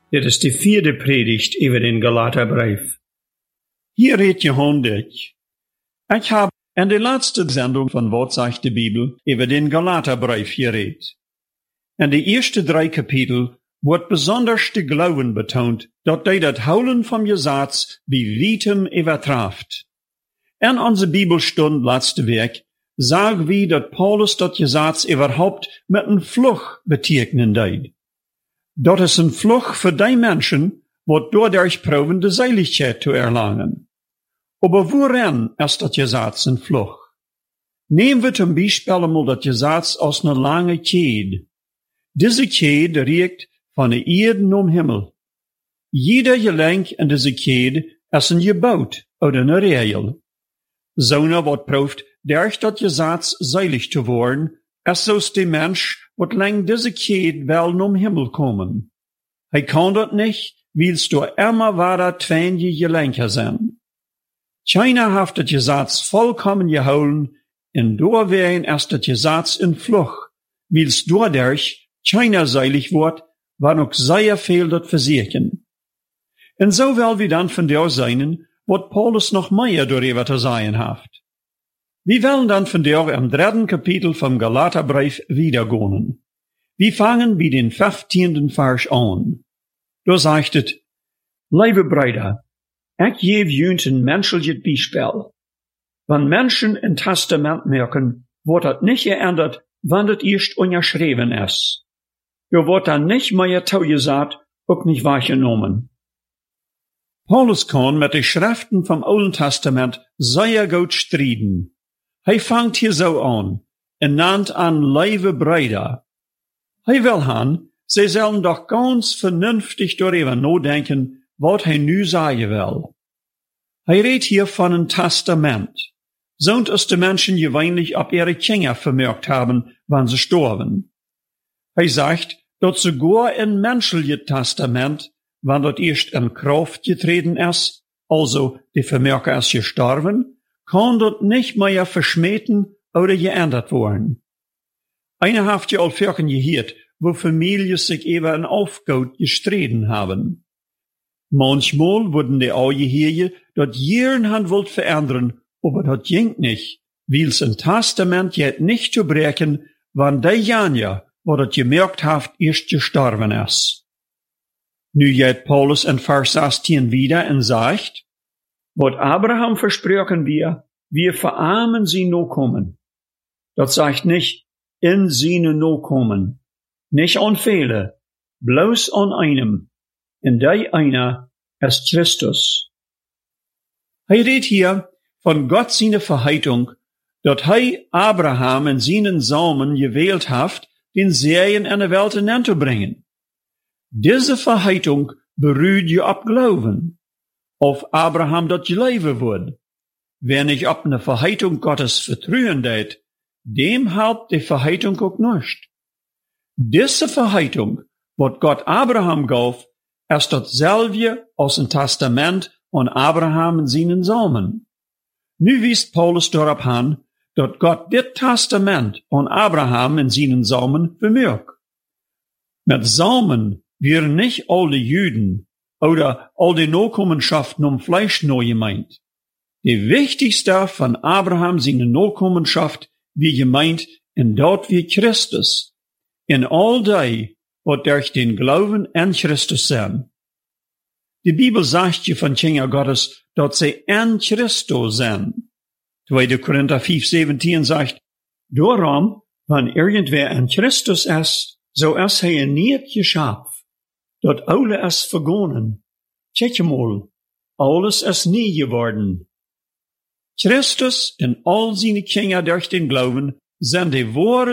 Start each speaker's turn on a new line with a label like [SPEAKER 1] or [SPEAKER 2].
[SPEAKER 1] Dit is de 4e Predigt über den Galaterbrief. Hier redt Johannes. Ich habe in der letzten Sendung von Wat sagt die Bibel über den Galaterbrief geredet. In den ersten 3 Kapitel wird besonders der Glauben betont, dat das Holen vom Gesetz bei weitem übertrifft. In unserer Bibelstunde letzte Woche sagen wir, dass Paulus das Gesetz überhaupt mit einem Fluch betekenen deed. Dat is een Fluch für die Menschen, wat dadurch proben, de Seligkeit zu erlangen. Aber worin ist das Gesetz ein Fluch? Nehmen wir zum Beispiel einmal das Gesetz aus einer langen Kette. Diese Kette reicht von der Erde um Himmel. Jeder Gelenk in diese Kette ist ein Gebot oder eine Regel. So einer wat prooft, durch das Gesetz seilig zu werden, ist so der Mensch, wat lang diese Kette will um Himmel kommen. Hij kann dat nicht, weil's du immer weiter tweenje Gelenke sind. Keiner hat das Gesetz vollkommen geholen, und da wären erst das Gesetz in Fluch, weil's dadurch keiner seilig wird, wann auch sehr viel dat versichern. Und so will wir dann von der sein, wat Paulus noch mehr darüber zu sagen hat. Wir wollen dann von der im 3. Kapitel vom Galaterbrief wiedergehen. Wir fangen bei den 15. Vers an. Da sagt es, liebe Brüder, ich gebe junt ein menschliches Beispiel. Wenn Menschen im Testament merken, wird das nicht geändert, wann das erst unterschrieben ist. Da wird dann nicht mehr zugesagt, auch nicht wahrgenommen. Paulus kann mit den Schriften vom Alten Testament sehr gut streiten. Hij fangt hier so an, en nannt an lieve Brüder. Hij will han, sie sollen doch ganz vernünftig darüber nachdenken, wat hij nu sagen will. Hij redt hier von einem Testament. Sonst es die Menschen gewöhnlich ab ihre Kinder vermerkt haben, wann sie sterben. Hij sagt, dat sogar im menschlichen Testament, wann dat erst in Kraft getreten ist, also die Vermerker ist gestorben, kann dat nicht mehr verschmähten oder geändert worden. Einer hat ja all Völkern gehört, wo Familien sich über ein Aufgaut gestritten haben. Manchmal wurden die auch gehört, dat jeden Hand wollt verändern, aber dat ging nicht, weil's ein Testament jet nicht zu brechen, wann der Janja, wo dat gemerkt haft, erst gestorben ist. Nu jet Paulus in Vers 16 wieder und sagt, wat Abraham versprochen wir verarmen sie Nachkommen. Das sagt nicht, in seine Nachkommen. Nicht an viele, bloß an einem. In der einer ist Christus. Er redet hier von Gott seine Verheitung, dat hij Abraham in seinen Samen gewählt hat, den Serien in der Welt hineinzubringen. Diese Verheitung beruht ja ab Glauben. Auf Abraham dat gelegen wird. Wer nicht ab ne Verheitung Gottes vertrauen det, dem helpt die Verheitung auch nicht. Diese Verheitung, wat Gott Abraham gab, ist dasselbe aus dem Testament an Abraham in seinen Samen. Nu wies Paulus darauf an, dat Gott dit Testament an Abraham in seinen Samen vermerkt. Mit Samen wären nicht alle Juden oder all die Nachkommenschaften um Fleisch neu gemeint. Die wichtigste von Abraham seine Nachkommenschaft wie gemeint, in dort wie Christus. In all die, wat durch den Glauben an Christus sind. Die Bibel sagt je von Kinder Gottes, dat sie an Christus sind. 2. Korinther 5,17 sagt, darum, wenn irgendwer an Christus ist, so ist er nicht geschafft. Dat alle ist vergonnen. Check mal, alles ist nie geworden. Christus und all seine Kinder durch den Glauben sind die wahre